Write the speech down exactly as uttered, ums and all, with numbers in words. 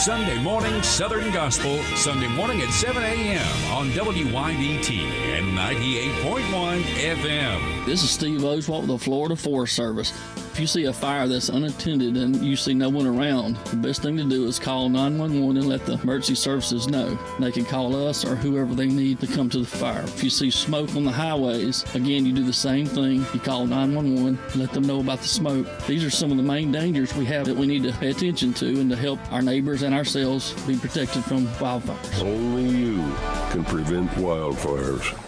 Sunday Morning Southern Gospel, Sunday morning at seven a.m. on W Y B T and ninety-eight point one F M. This is Steve Oswalt with the Florida Forest Service. If you see a fire that's unattended and you see no one around, the best thing to do is call nine one one and let the emergency services know. They can call us or whoever they need to come to the fire. If you see smoke on the highways, again, you do the same thing. You call nine one one, let them know about the smoke. These are some of the main dangers we have that we need to pay attention to and to help our neighbors and ourselves be protected from wildfires. Only you can prevent wildfires.